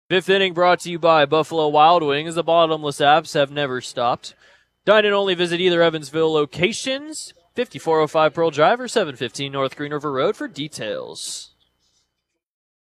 Fifth inning brought to you by Buffalo Wild Wings. The bottomless apps have never stopped. Dine in only. Visit either Evansville locations, 5405 Pearl Drive or 715 North Green River Road for details.